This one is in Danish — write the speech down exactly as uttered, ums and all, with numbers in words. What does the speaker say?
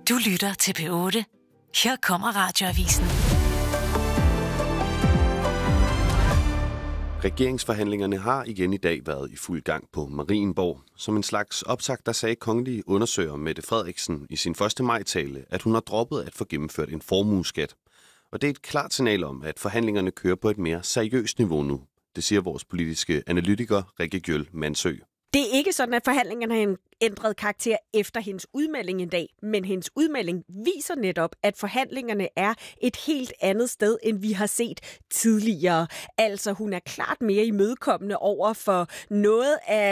Du lytter til P otte. Her kommer Radioavisen. Regeringsforhandlingerne har igen i dag været i fuld gang på Marienborg. Som en slags optakt, der sagde kongelige undersøger Mette Frederiksen i sin første maj-tale, at hun har droppet at få gennemført en formueskat. Og det er et klart signal om, at forhandlingerne kører på et mere seriøst niveau nu. Det siger vores politiske analytiker Rikke Gjøl Mansø. Det er ikke sådan, at forhandlingerne har ændret karakter efter hendes udmelding en dag, men hendes udmelding viser netop, at forhandlingerne er et helt andet sted, end vi har set tidligere. Altså, hun er klart mere imødekommende over for noget af